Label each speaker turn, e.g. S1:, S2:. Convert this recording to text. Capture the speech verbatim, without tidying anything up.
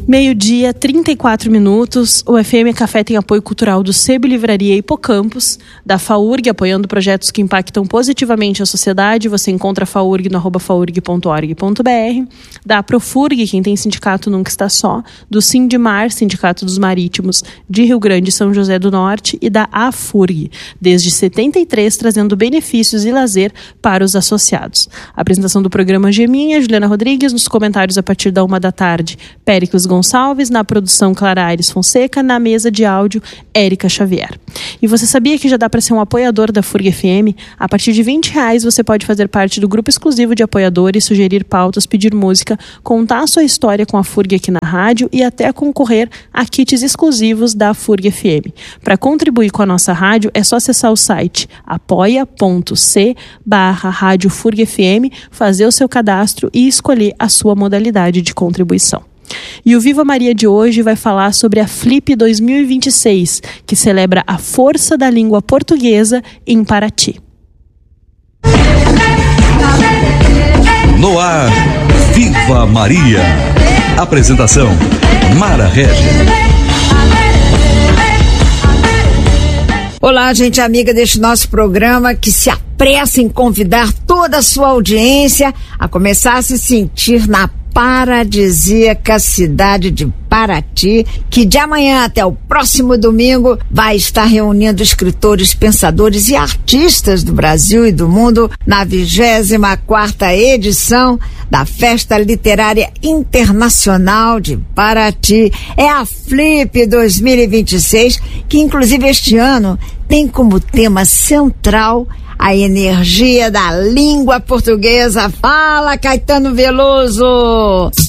S1: Meio-dia, trinta e quatro minutos. O F M Café tem apoio cultural do Sebo Livraria Hipocampus, da FAURG, apoiando projetos que impactam positivamente a sociedade. Você encontra a FAURG no arroba faurg ponto org ponto br. Da Profurg, quem tem sindicato nunca está só. Do Sindimar, Sindicato dos Marítimos de Rio Grande e São José do Norte. E da AFURG, desde setenta e três, trazendo benefícios e lazer para os associados. A apresentação do programa Geminha, Juliana Rodrigues, nos comentários a partir da uma da tarde, Péricles Gonçalves, na produção Clara Aires Fonseca, na mesa de áudio Érica Xavier. E você sabia que já dá para ser um apoiador da FURG F M? A partir de vinte reais você pode fazer parte do grupo exclusivo de apoiadores, sugerir pautas, pedir música, contar a sua história com a FURG aqui na rádio e até concorrer a kits exclusivos da FURG F M. Para contribuir com a nossa rádio é só acessar o site apoia.c barra rádio FURG F M, fazer o seu cadastro e escolher a sua modalidade de contribuição. E o Viva Maria de hoje vai falar sobre a Flip dois mil e vinte e seis, que celebra a força da língua portuguesa em Paraty.
S2: No ar, Viva Maria. Apresentação, Mara Régia.
S3: Olá, gente amiga deste nosso programa que se apressa em convidar toda a sua audiência a começar a se sentir na paradisíaca cidade de Paraty, que de amanhã até o próximo domingo vai estar reunindo escritores, pensadores e artistas do Brasil e do mundo na vigésima quarta edição da Festa Literária Internacional de Paraty. É a Flip dois mil e vinte e seis, que inclusive este ano tem como tema central a energia da língua portuguesa. Fala, Caetano Veloso!